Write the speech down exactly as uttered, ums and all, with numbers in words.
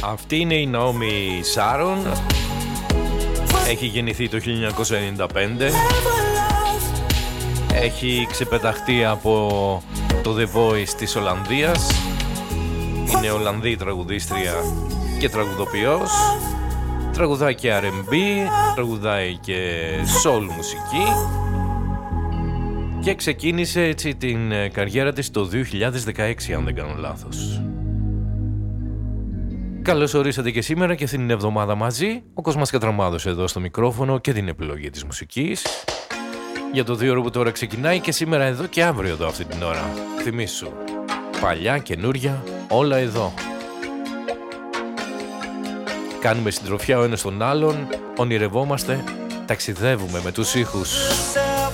Αυτή είναι η Ναόμι Σάρον. Έχει γεννηθεί το χίλια εννιακόσια ενενήντα πέντε. Έχει ξεπεταχτεί από το The Voice της Ολλανδίας. Είναι Ολλανδή τραγουδίστρια και τραγουδοποιός. Τραγουδάει και αρ εν μπι, τραγουδάει και soul μουσική. Και ξεκίνησε έτσι την καριέρα της το δύο χιλιάδες δεκαέξι, αν δεν κάνω λάθος. Καλώς ορίσατε και σήμερα και αυτήν την εβδομάδα μαζί. Ο Κοσμάς Κατραμάδος εδώ στο μικρόφωνο και την επιλογή της μουσικής. Για το δύο ώρο που τώρα ξεκινάει και σήμερα εδώ και αύριο εδώ αυτή την ώρα. Θυμήσου, παλιά, καινούρια, όλα εδώ. Κάνουμε συντροφιά ο ένας τον άλλον, ονειρευόμαστε, ταξιδεύουμε με τους ήχους.